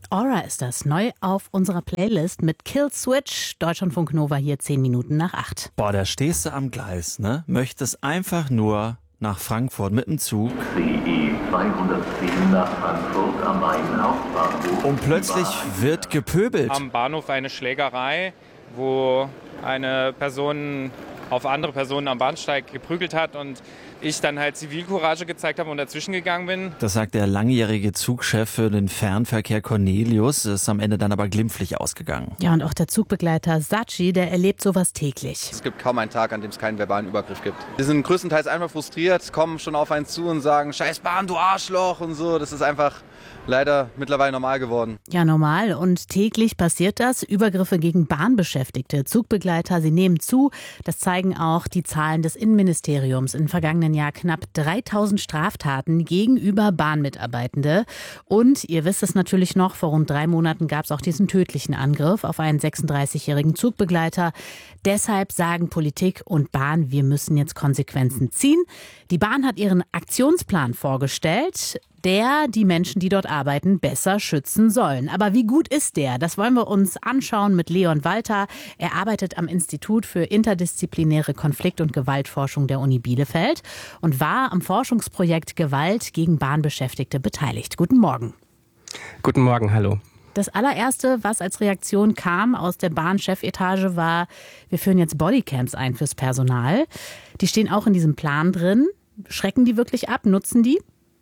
Aura ist das, neu auf unserer Playlist mit Kill Switch. Deutschlandfunk Nova hier 10 Minuten nach 8. Boah, da stehst du am Gleis, ne? Möchtest einfach nur nach Frankfurt mit dem Zug. CE 210 nach Frankfurt am Main Hauptbahnhof. Und plötzlich wird gepöbelt. Am Bahnhof eine Schlägerei, wo eine Person auf andere Personen am Bahnsteig geprügelt hat und ich dann halt Zivilcourage gezeigt habe und dazwischen gegangen bin. Das sagt der langjährige Zugchef für den Fernverkehr Cornelius, ist am Ende dann aber glimpflich ausgegangen. Ja, und auch der Zugbegleiter Sachi, der erlebt sowas täglich. Es gibt kaum einen Tag, an dem es keinen verbalen Übergriff gibt. Wir sind größtenteils einfach frustriert, kommen schon auf einen zu und sagen, scheiß Bahn, du Arschloch und so. Das ist einfach leider mittlerweile normal geworden. Ja, normal. Und täglich passiert das. Übergriffe gegen Bahnbeschäftigte, Zugbegleiter, sie nehmen zu. Das zeigen auch die Zahlen des Innenministeriums. Im vergangenen Jahr knapp 3000 Straftaten gegenüber Bahnmitarbeitende. Und ihr wisst es natürlich noch, vor rund 3 Monaten gab es auch diesen tödlichen Angriff auf einen 36-jährigen Zugbegleiter. Deshalb sagen Politik und Bahn, wir müssen jetzt Konsequenzen ziehen. Die Bahn hat ihren Aktionsplan vorgestellt, der die Menschen, die dort arbeiten, besser schützen sollen. Aber wie gut ist der? Das wollen wir uns anschauen mit Leon Walter. Er arbeitet am Institut für interdisziplinäre Konflikt- und Gewaltforschung der Uni Bielefeld und war am Forschungsprojekt Gewalt gegen Bahnbeschäftigte beteiligt. Guten Morgen. Guten Morgen, hallo. Das allererste, was als Reaktion kam aus der Bahnchefetage, war, wir führen jetzt Bodycams ein fürs Personal. Die stehen auch in diesem Plan drin. Schrecken die wirklich ab? Nutzen die?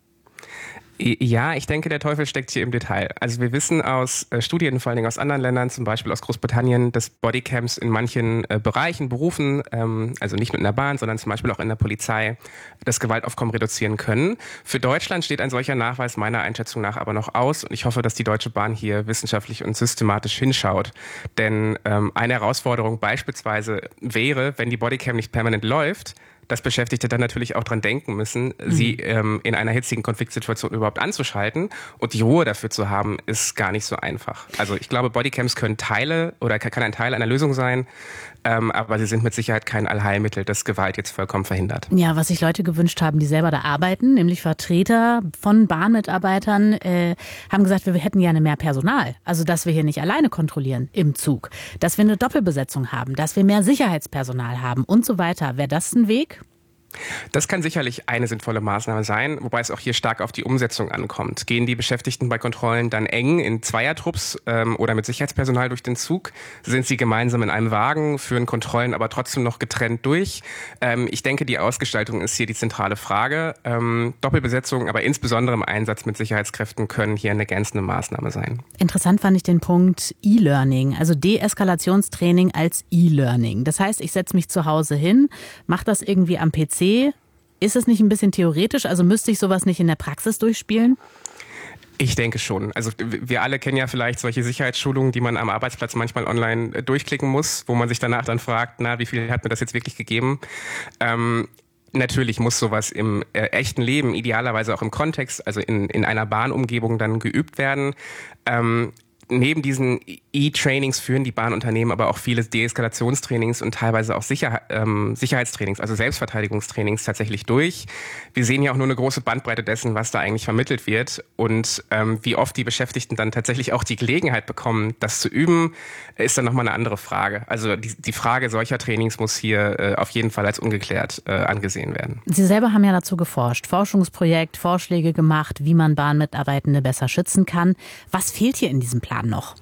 Ja, ich denke, der Teufel steckt hier im Detail. Also wir wissen aus Studien, vor allen Dingen aus anderen Ländern, zum Beispiel aus Großbritannien, dass Bodycams in manchen Bereichen, Berufen, also nicht nur in der Bahn, sondern zum Beispiel auch in der Polizei, das Gewaltaufkommen reduzieren können. Für Deutschland steht ein solcher Nachweis meiner Einschätzung nach aber noch aus. Und ich hoffe, dass die Deutsche Bahn hier wissenschaftlich und systematisch hinschaut. Denn eine Herausforderung beispielsweise wäre, wenn die Bodycam nicht permanent läuft, dass Beschäftigte dann natürlich auch dran denken müssen, sie in einer hitzigen Konfliktsituation überhaupt anzuschalten. Und die Ruhe dafür zu haben, ist gar nicht so einfach. Also ich glaube, Bodycams können kann ein Teil einer Lösung sein, aber sie sind mit Sicherheit kein Allheilmittel, das Gewalt jetzt vollkommen verhindert. Ja, was sich Leute gewünscht haben, die selber da arbeiten, nämlich Vertreter von Bahnmitarbeitern, haben gesagt, wir hätten gerne mehr Personal. Also, dass wir hier nicht alleine kontrollieren im Zug, dass wir eine Doppelbesetzung haben, dass wir mehr Sicherheitspersonal haben und so weiter. Wäre das ein Weg? Das kann sicherlich eine sinnvolle Maßnahme sein, wobei es auch hier stark auf die Umsetzung ankommt. Gehen die Beschäftigten bei Kontrollen dann eng in Zweiertrupps oder mit Sicherheitspersonal durch den Zug? Sind sie gemeinsam in einem Wagen, führen Kontrollen aber trotzdem noch getrennt durch? Ich denke, die Ausgestaltung ist hier die zentrale Frage. Doppelbesetzung, aber insbesondere im Einsatz mit Sicherheitskräften können hier eine ergänzende Maßnahme sein. Interessant fand ich den Punkt E-Learning, also Deeskalationstraining als E-Learning. Das heißt, ich setze mich zu Hause hin, mache das irgendwie am PC. Ist es nicht ein bisschen theoretisch? Also müsste ich sowas nicht in der Praxis durchspielen? Ich denke schon. Also wir alle kennen ja vielleicht solche Sicherheitsschulungen, die man am Arbeitsplatz manchmal online durchklicken muss, wo man sich danach dann fragt, wie viel hat mir das jetzt wirklich gegeben? Natürlich muss sowas im echten Leben, idealerweise auch im Kontext, also in einer Bahnumgebung dann geübt werden. Neben diesen E-Trainings führen die Bahnunternehmen aber auch viele Deeskalationstrainings und teilweise auch Sicherheitstrainings, also Selbstverteidigungstrainings tatsächlich durch. Wir sehen ja auch nur eine große Bandbreite dessen, was da eigentlich vermittelt wird und wie oft die Beschäftigten dann tatsächlich auch die Gelegenheit bekommen, das zu üben, ist dann nochmal eine andere Frage. Also die Frage solcher Trainings muss hier auf jeden Fall als ungeklärt angesehen werden. Sie selber haben ja dazu geforscht, Forschungsprojekt, Vorschläge gemacht, wie man Bahnmitarbeitende besser schützen kann. Was fehlt hier in diesem Plan noch?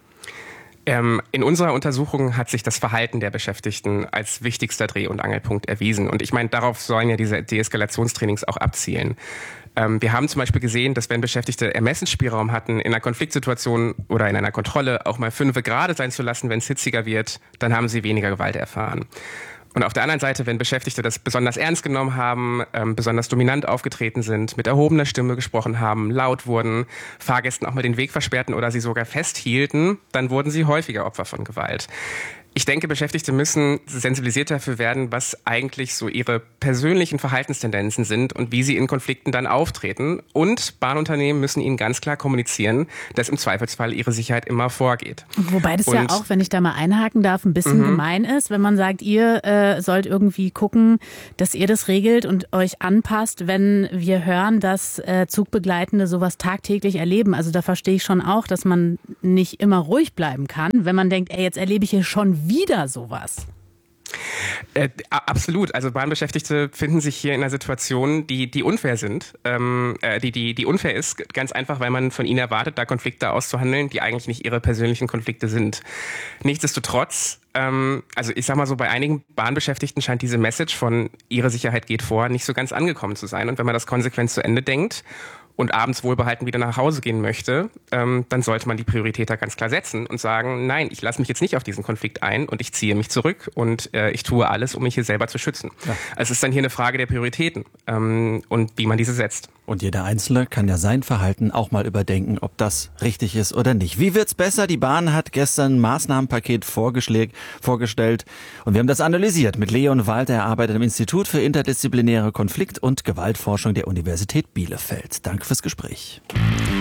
In unserer Untersuchung hat sich das Verhalten der Beschäftigten als wichtigster Dreh- und Angelpunkt erwiesen. Und ich meine, darauf sollen ja diese Deeskalationstrainings auch abzielen. Wir haben zum Beispiel gesehen, dass wenn Beschäftigte Ermessensspielraum hatten, in einer Konfliktsituation oder in einer Kontrolle auch mal 5 gerade sein zu lassen, wenn es hitziger wird, dann haben sie weniger Gewalt erfahren. Und auf der anderen Seite, wenn Beschäftigte das besonders ernst genommen haben, besonders dominant aufgetreten sind, mit erhobener Stimme gesprochen haben, laut wurden, Fahrgästen auch mal den Weg versperrten oder sie sogar festhielten, dann wurden sie häufiger Opfer von Gewalt. Ich denke, Beschäftigte müssen sensibilisiert dafür werden, was eigentlich so ihre persönlichen Verhaltenstendenzen sind und wie sie in Konflikten dann auftreten. Und Bahnunternehmen müssen ihnen ganz klar kommunizieren, dass im Zweifelsfall ihre Sicherheit immer vorgeht. Wobei das ja auch, wenn ich da mal einhaken darf, ein bisschen gemein ist, wenn man sagt, ihr sollt irgendwie gucken, dass ihr das regelt und euch anpasst, wenn wir hören, dass Zugbegleitende sowas tagtäglich erleben. Also da verstehe ich schon auch, dass man nicht immer ruhig bleiben kann, wenn man denkt, jetzt erlebe ich hier schon wieder sowas. Absolut. Also Bahnbeschäftigte finden sich hier in einer Situation, die unfair sind. Die unfair ist, ganz einfach, weil man von ihnen erwartet, da Konflikte auszuhandeln, die eigentlich nicht ihre persönlichen Konflikte sind. Nichtsdestotrotz, also ich sag mal so, bei einigen Bahnbeschäftigten scheint diese Message von ihre Sicherheit geht vor nicht so ganz angekommen zu sein. Und wenn man das konsequent zu Ende denkt und abends wohlbehalten wieder nach Hause gehen möchte, dann sollte man die Priorität da ganz klar setzen und sagen, nein, ich lasse mich jetzt nicht auf diesen Konflikt ein und ich ziehe mich zurück und ich tue alles, um mich hier selber zu schützen. Ja. Also es ist dann hier eine Frage der Prioritäten und wie man diese setzt. Und jeder Einzelne kann ja sein Verhalten auch mal überdenken, ob das richtig ist oder nicht. Wie wird's besser? Die Bahn hat gestern ein Maßnahmenpaket vorgestellt und wir haben das analysiert mit Leon Walter. Er arbeitet im Institut für interdisziplinäre Konflikt- und Gewaltforschung der Universität Bielefeld. Danke fürs Gespräch.